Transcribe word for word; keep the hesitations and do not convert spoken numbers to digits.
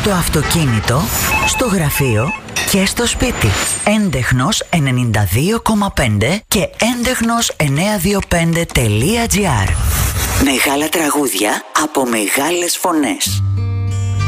Στο αυτοκίνητο, στο γραφείο και στο σπίτι. Έντεχνος ενενήντα δύο κόμμα πέντε και έντεχνος εννιακόσια είκοσι πέντε τελεία τζι άρ. Μεγάλα τραγούδια από μεγάλες φωνές.